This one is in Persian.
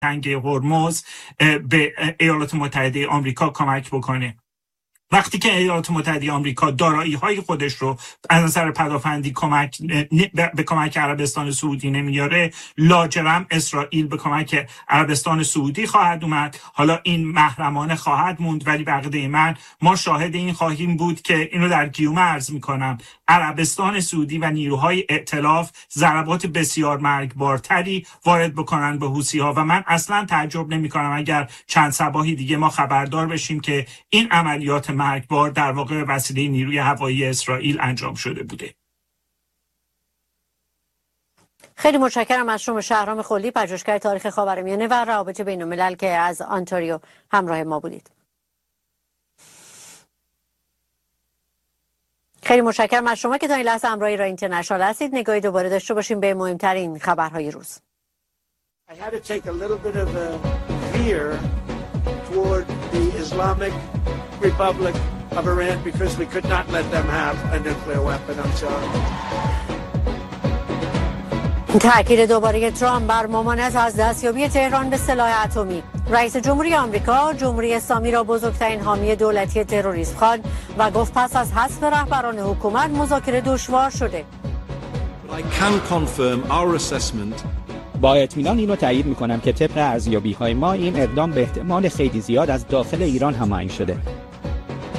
تنگه هرمز به ایالات متحده آمریکا کمک بکنه. وقتی که ایالات متحده آمریکا دارایی‌های خودش رو از نظر پدافندی به کمک عربستان سعودی نمیاره، لاجرم اسرائیل به کمک عربستان سعودی خواهد اومد. حالا این محرمانه خواهد موند، ولی بقیده من ما شاهد این خواهیم بود که اینو در گیومه عرض میکنم، عربستان سعودی و نیروهای ائتلاف ضربات بسیار مرگبارتری وارد بکنن به حوثی‌ها و من اصلا تعجب نمی‌کنم اگر چند صباحی دیگه ما خبردار بشیم که این عملیات مرگبار در واقع وسیله نیروی هوایی اسرائیل انجام شده بوده. خیلی متشکرم از شما شهرام خلی، پژوهشگر تاریخ خاورمیانه و روابط بین‌الملل که از آنتاریو همراه ما بودید. خیلی متشکرم از شما که تا این لحظه همراه ایران اینترنشنال هستید. نگاهی دوباره داشته باشیم به مهمترین خبرهای روز. I had to take a little bit of a veer toward the Islamic Republic of Iran because we could not let them have a nuclear weapon. I'm sorry. تأکید دوباره ترامپ بر ممانعت از دستیابی تهران به سلاح اتمی. رئیس جمهوری آمریکا جمهوری اسلامی را بزرگترین حامی دولتی تروریسم خواند و گفت پس از حذف رهبران حکومت مذاکره دشوار شده. I can confirm our assessment. با اطمینان اینو تایید میکنم که طبق ارزیابی‌های ما این اقدام به احتمال خیلی زیاد از داخل ایران هماهنگ شده